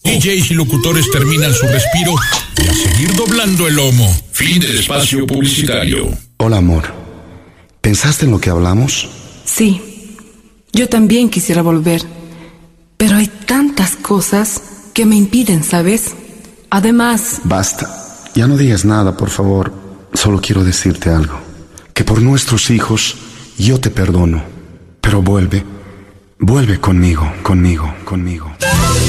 DJs y locutores terminan su respiro y a seguir doblando el lomo. Fin del espacio publicitario. Hola, amor. ¿Pensaste en lo que hablamos? Sí, yo también quisiera volver, pero hay tantas cosas que me impiden, ¿sabes? Además... Basta, ya no digas nada, por favor. Solo quiero decirte algo. Que por nuestros hijos yo te perdono, pero vuelve conmigo.